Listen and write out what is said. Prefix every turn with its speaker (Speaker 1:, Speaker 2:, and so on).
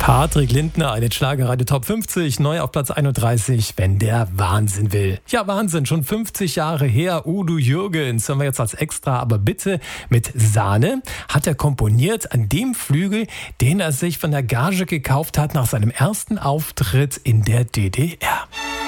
Speaker 1: Patrick Lindner, eine Schlagerradio Top 50, neu auf Platz 31, wenn der Wahnsinn will. Ja, Wahnsinn, schon 50 Jahre her. Udo Jürgens haben wir jetzt als Extra, aber bitte mit Sahne, hat er komponiert an dem Flügel, den er sich von der Gage gekauft hat nach seinem ersten Auftritt in der DDR.